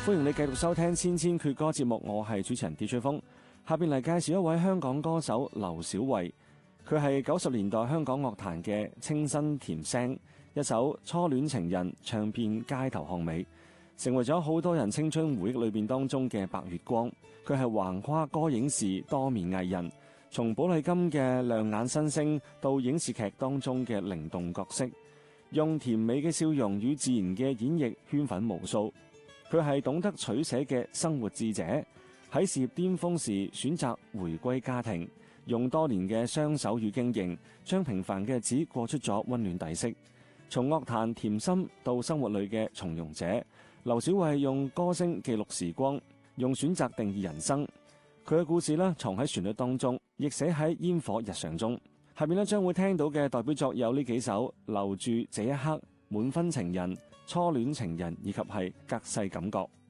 歡迎你繼續收聽千千闕歌節目，我係主持人 DJ 風。下邊嚟介紹一位香港歌手劉小慧，佢係90年代香港樂壇嘅清新甜聲，一首《初戀情人》唱遍街頭巷尾，成為咗好多人青春回憶裏邊當中嘅白月光。佢係橫跨歌影視多面藝人，從寶麗金嘅亮眼新星到影視劇當中嘅靈動角色，用甜美嘅笑容與自然嘅演繹圈粉無數。佢係懂得取捨嘅生活智者，喺事業巔峰時選擇回歸家庭，用多年嘅雙手與經營，將平凡嘅日子過出咗溫暖底色。從樂壇甜心到生活裏嘅從容者，劉小慧用歌聲記錄時光，用選擇定義人生。佢嘅故事呢，藏喺旋律當中，亦寫喺煙火日常中。下面呢，將會聽到嘅代表作有呢幾首：留住這一刻、滿分情人、初戀情人以及係隔世感覺。